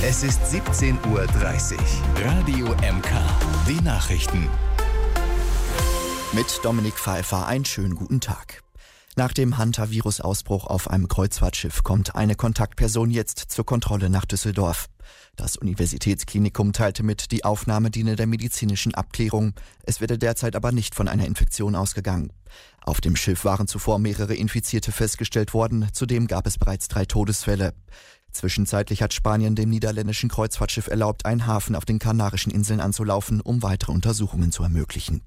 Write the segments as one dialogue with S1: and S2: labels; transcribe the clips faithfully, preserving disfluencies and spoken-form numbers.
S1: Es ist siebzehn Uhr dreißig. Radio M K. Die Nachrichten.
S2: Mit Dominik Pfeiffer einen schönen guten Tag. Nach dem Hantavirus-Ausbruch auf einem Kreuzfahrtschiff kommt eine Kontaktperson jetzt zur Kontrolle nach Düsseldorf. Das Universitätsklinikum teilte mit, die Aufnahme diene der medizinischen Abklärung. Es werde derzeit aber nicht von einer Infektion ausgegangen. Auf dem Schiff waren zuvor mehrere Infizierte festgestellt worden. Zudem gab es bereits drei Todesfälle. Zwischenzeitlich hat Spanien dem niederländischen Kreuzfahrtschiff erlaubt, einen Hafen auf den Kanarischen Inseln anzulaufen, um weitere Untersuchungen zu ermöglichen.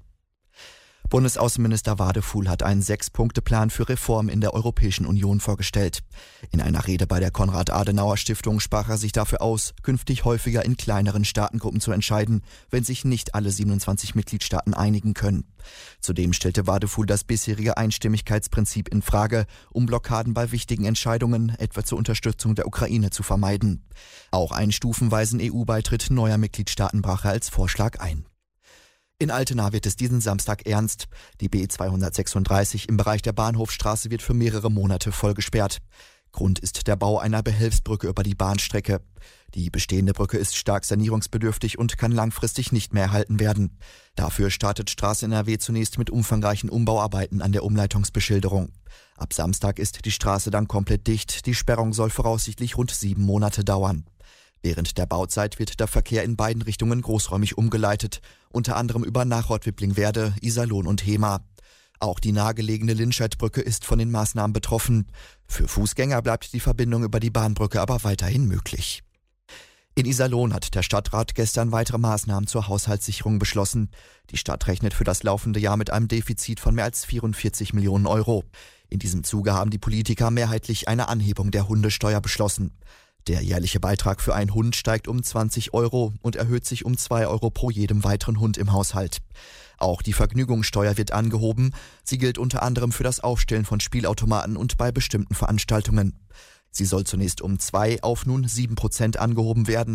S2: Bundesaußenminister Wadefuhl hat einen Sechs-Punkte-Plan für Reform in der Europäischen Union vorgestellt. In einer Rede bei der Konrad-Adenauer-Stiftung sprach er sich dafür aus, künftig häufiger in kleineren Staatengruppen zu entscheiden, wenn sich nicht alle siebenundzwanzig Mitgliedstaaten einigen können. Zudem stellte Wadefuhl das bisherige Einstimmigkeitsprinzip in Frage, um Blockaden bei wichtigen Entscheidungen, etwa zur Unterstützung der Ukraine, zu vermeiden. Auch einen stufenweisen E U-Beitritt neuer Mitgliedstaaten brach er als Vorschlag ein. In Altena wird es diesen Samstag ernst. Die B zweihundertsechsunddreißig im Bereich der Bahnhofstraße wird für mehrere Monate voll gesperrt. Grund ist der Bau einer Behelfsbrücke über die Bahnstrecke. Die bestehende Brücke ist stark sanierungsbedürftig und kann langfristig nicht mehr erhalten werden. Dafür startet Straße N R W zunächst mit umfangreichen Umbauarbeiten an der Umleitungsbeschilderung. Ab Samstag ist die Straße dann komplett dicht. Die Sperrung soll voraussichtlich rund sieben Monate dauern. Während der Bauzeit wird der Verkehr in beiden Richtungen großräumig umgeleitet, unter anderem über Nachort-Wipplingwerde, Iserlohn und Hemer. Auch die nahegelegene Linscheidbrücke ist von den Maßnahmen betroffen. Für Fußgänger bleibt die Verbindung über die Bahnbrücke aber weiterhin möglich. In Iserlohn hat der Stadtrat gestern weitere Maßnahmen zur Haushaltssicherung beschlossen. Die Stadt rechnet für das laufende Jahr mit einem Defizit von mehr als vierundvierzig Millionen Euro. In diesem Zuge haben die Politiker mehrheitlich eine Anhebung der Hundesteuer beschlossen. Der jährliche Beitrag für einen Hund steigt um zwanzig Euro und erhöht sich um zwei Euro pro jedem weiteren Hund im Haushalt. Auch die Vergnügungssteuer wird angehoben. Sie gilt unter anderem für das Aufstellen von Spielautomaten und bei bestimmten Veranstaltungen. Sie soll zunächst um zwei auf nun sieben Prozent angehoben werden.